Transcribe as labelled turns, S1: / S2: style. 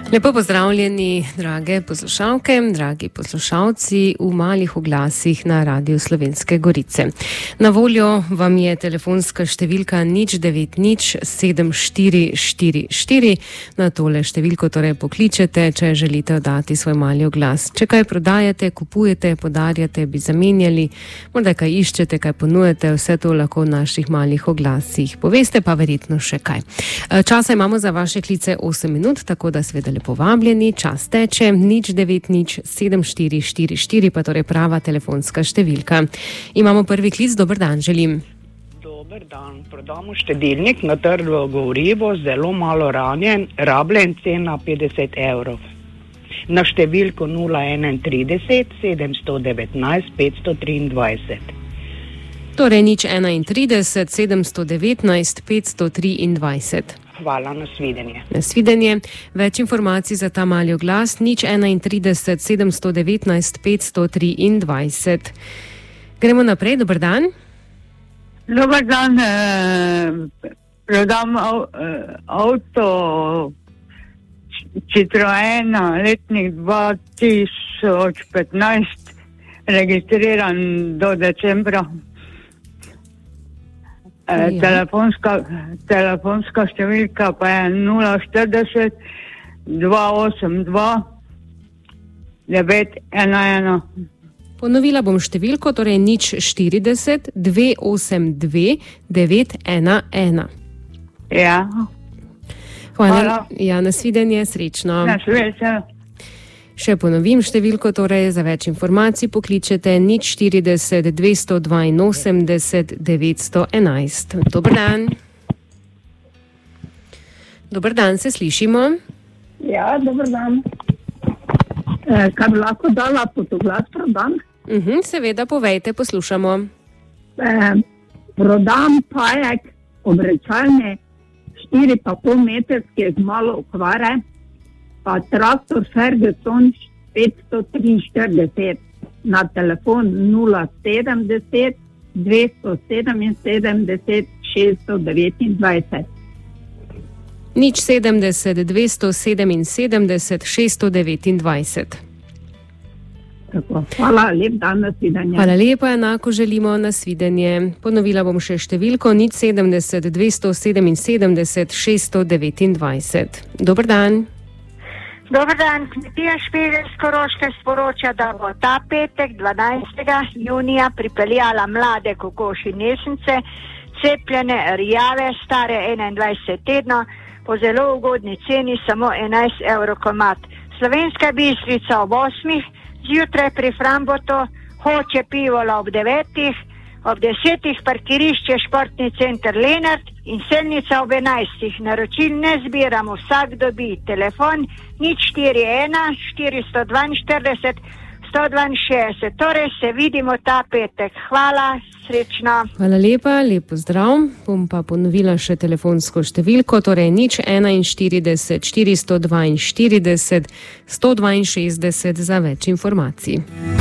S1: Lepo pozdravljeni, drage poslušalke, dragi poslušalci v malih oglasih na Radiu Slovenske Gorice. Na voljo vam je telefonska številka 090 7444. Na tole številko torej pokličete, če želite oddati svoj mali oglas. Če kaj prodajate, kupujete, podarjate, bi zamenjali, morda kaj iščete, kaj ponujete, vse to lahko v naših malih oglasih poveste, pa verjetno še kaj. Časa imamo za vaše klice 8 minut, tako da seveda povabljeni, čas teče, 090 7444, pa torej prava telefonska številka. Imamo prvi klic, dober dan, želim.
S2: Dober dan, prodamo štedilnik na trdo gorivo, zelo malo rabljen, cena 50 evrov. Na številko 031 719 523.
S1: Torej 031 719 523.
S2: Hvala, nasvidenje.
S1: Nasvidenje. Več informacij za ta mali oglas 031 719 523. Gremo naprej, dober dan.
S3: Dober dan, prodam avto Citroen, letnik 2015, registriran do decembra. Telefonska številka pa je 040 282 911.
S1: Ponovila bom številko, torej 040 282 911.
S3: Ja.
S1: Hvala. Ja, nasvidenje, srečno.
S3: Nasvidenje.
S1: Še ponovim številko, torej za več informacij pokličete 040 282 911. Dober dan. Dober dan, se slišimo?
S4: Ja, dober dan. Kaj bi lahko dala fotoglas prodam?
S1: Seveda, povejte, poslušamo.
S4: Prodam pajek obrečalni 4,5 metrske z malo okvare, pa traktor Ferguson 543 na telefon 070 277 629.
S1: 070 277 629.
S4: Tako, hvala, lep dan, nasvidenje.
S1: Hvala lepa, enako želimo, nasvidenje. Ponovila bom še številko 070 277 629. Dober dan.
S5: Dober dan, kmetija Špegel z Koroške sporoča, da bo ta petek 12. junija pripeljala mlade kokoši nesence, cepljene, rjave, stare 21 tednov, po zelo ugodni ceni, samo 11 evrov komad. Slovenska Bistrica ob 8, zjutraj pri Frambotu, Hoče pivola ob 9, ob 10 parkirišče Športni center Lenart in Selnica ob 11. Naročil ne zbiramo, vsak dobi telefon 041 442 162. Torej se vidimo ta petek. Hvala, srečno.
S1: Hvala lepa, lep pozdrav. Bom pa ponovila še telefonsko številko, torej 041 442 162 za več informacij.